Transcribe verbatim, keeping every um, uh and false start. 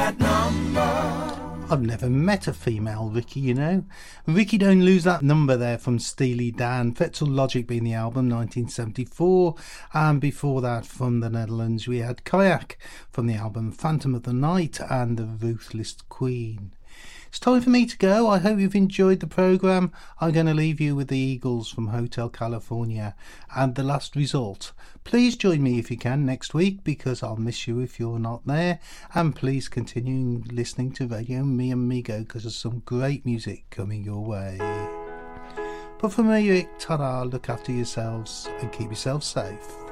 that number. I've never met a female Ricky, you know. Ricky Don't Lose That Number there from Steely Dan. Fetzel Logic being the album, nineteen seventy-four. And before that, from the Netherlands, we had Kayak from the album Phantom of the Night and The Ruthless Queen. It's time for me to go. I hope you've enjoyed the programme. I'm going to leave you with the Eagles from Hotel California and The Last Resort. Please join me if you can next week, because I'll miss you if you're not there. And please continue listening to Radio Me Amigo, because there's some great music coming your way. But for me, ta-ra, look after yourselves and keep yourselves safe.